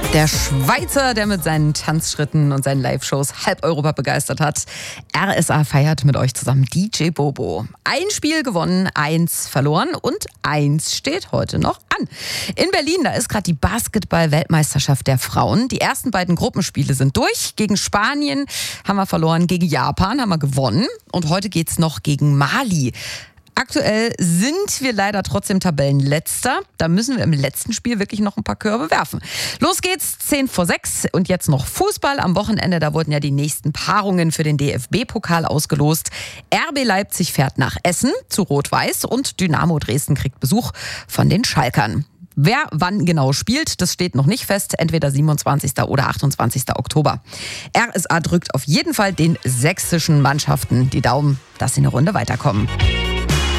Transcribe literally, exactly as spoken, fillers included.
Der Schweizer, der mit seinen Tanzschritten und seinen Live-Shows halb Europa begeistert hat. R S A feiert mit euch zusammen D J Bobo. Ein Spiel gewonnen, eins verloren und eins steht heute noch an. In Berlin, da ist gerade die Basketball-Weltmeisterschaft der Frauen. Die ersten beiden Gruppenspiele sind durch. Gegen Spanien haben wir verloren, gegen Japan haben wir gewonnen. Und heute geht's noch gegen Mali. Aktuell sind wir leider trotzdem Tabellenletzter. Da müssen wir im letzten Spiel wirklich noch ein paar Körbe werfen. Los geht's, zehn vor sechs und jetzt noch Fußball. Am Wochenende, da wurden ja die nächsten Paarungen für den D F B-Pokal ausgelost. R B Leipzig fährt nach Essen zu Rot-Weiß und Dynamo Dresden kriegt Besuch von den Schalkern. Wer wann genau spielt, das steht noch nicht fest. Entweder siebenundzwanzigsten oder achtundzwanzigsten Oktober. R S A drückt auf jeden Fall den sächsischen Mannschaften die Daumen, dass sie eine Runde weiterkommen.